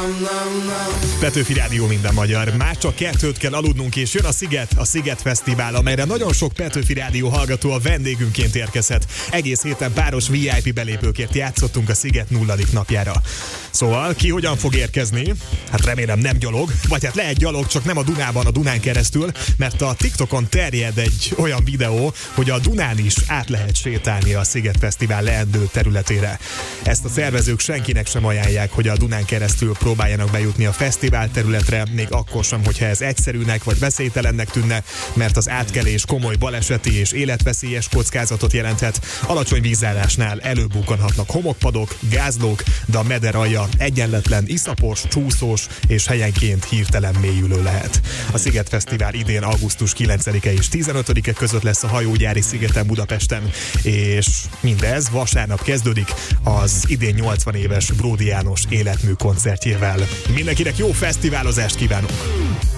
Petőfi Rádió, minden magyar. Már csak 2-t kell aludnunk, és jön a Sziget Fesztivál, amelyre nagyon sok Petőfi Rádió hallgató a vendégünként érkezett. Egész héten páros VIP belépőkért játszottunk a Sziget 0. napjára. Szóval ki hogyan fog érkezni? Hát remélem nem gyalog, vagy hát lehet gyalog, csak nem a Dunában, a Dunán keresztül, mert a TikTokon terjed egy olyan videó, hogy a Dunán is át lehet sétálni a Sziget Fesztivál leendő területére. Ezt a szervezők senkinek sem ajánlják, hogy a Dunán keresztül próbáljanak bejutni a fesztivál területre, még akkor sem, hogyha ez egyszerűnek vagy veszélytelennek tűnne, mert az átkelés komoly baleseti és életveszélyes kockázatot jelenthet. Alacsony vízállásnál előbukkanhatnak homokpadok, gázlók, de a meder alja egyenletlen, iszapos, csúszós és helyenként hirtelen mélyülő lehet. A Sziget Fesztivál idén augusztus 9-e és 15-e között lesz a Hajógyári szigeten Budapesten, és mindez vasárnap kezdődik az idén 80 éves Bródi János életmű koncertjével. Mindenkinek jó fesztiválozást kívánunk!